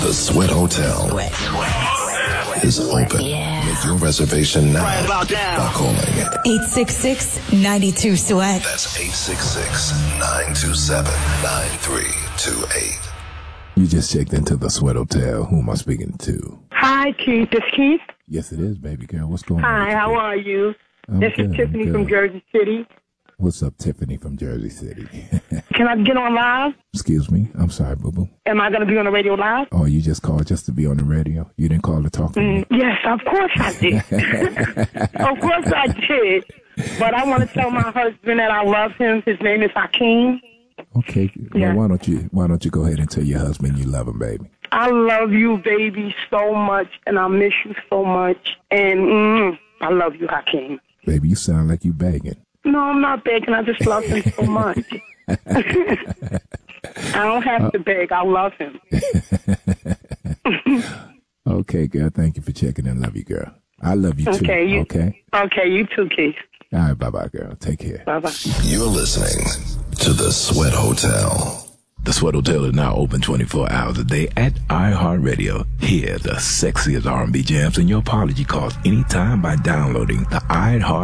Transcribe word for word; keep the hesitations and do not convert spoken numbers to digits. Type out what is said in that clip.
The Sweat Hotel Sweat. is open. Yeah. Make your reservation now right about now. by calling eight six six, nine two, sweat. That's eight six six, nine two seven, nine three two eight. You just checked into the Sweat Hotel. Who am I speaking to? Hi, Keith. It's Keith. Yes, it is, baby girl. What's going on? Hi, how today? are you? I'm this good, is I'm Tiffany good. from Jersey City. What's up, Tiffany from Jersey City? Can I get on live? Excuse me. I'm sorry, boo-boo. Am I going to be on the radio live? Oh, you just called just to be on the radio? You didn't call to talk to me? Mm, yes, of course I did. Of course I did. But I want to tell my husband that I love him. His name is Hakeem. Okay. Well, Yeah. why don't you why don't you go ahead and tell your husband you love him, baby? I love you, baby, so much, and I miss you so much. And mm, I love you, Hakeem. Baby, you sound like you begging. No, I'm not begging. I just love him so much. I don't have to beg. I love him. Okay, girl. Thank you for checking in. Love you, girl. I love you too. Okay, you- okay? Okay, you too, Keith. All right, bye-bye, girl. Take care. Bye-bye. You're listening to The Sweat Hotel. The Sweat Hotel is now open twenty-four hours a day at iHeartRadio. Hear the sexiest R and B jams in your apology calls anytime by downloading the iHeart